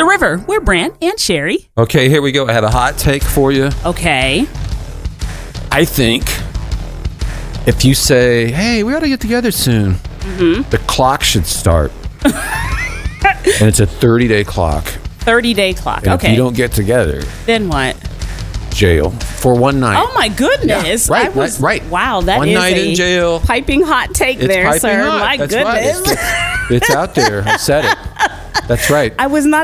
River. We're Brant and Sherry. Okay, here we go. I have a hot take for you. Okay. I think if you say, hey, we ought to get together soon, the clock should start. And it's a 30-day clock. 30-day clock. And okay. if you don't get together, then what? jail for one night. Oh, my goodness. Yeah, right. Wow, that one is night in jail. Piping hot take It's there, piping sir. hot. My That's goodness. Right. It's out there. I said it. That's right. I was not